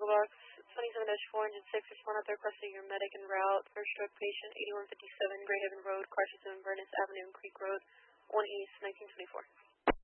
Echo Box 27-406, respond out there requesting your medic en route. First stroke patient, 8157 Grey Haven Road, Carson, Vernus Avenue, and Creek Road, 1 East, 1924.